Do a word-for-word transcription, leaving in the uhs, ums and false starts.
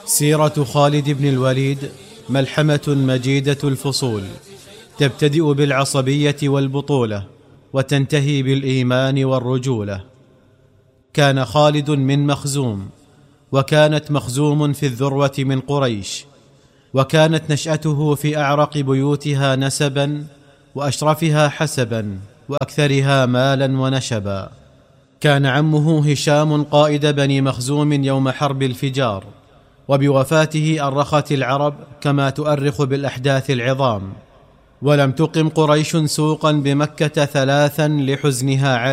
سيرة خالد بن الوليد ملحمة مجيدة الفصول، تبتدئ بالعصبية والبطولة وتنتهي بالإيمان والرجولة. كان خالد من مخزوم، وكانت مخزوم في الذروة من قريش، وكانت نشأته في أعرق بيوتها نسبا وأشرفها حسبا وأكثرها مالا ونشبا. كان عمه هشام قائد بني مخزوم يوم حرب الفجار، وبوفاته أرخت العرب كما تؤرخ بالأحداث العظام، ولم تقم قريش سوقا بمكة ثلاثا لحزنها عليه.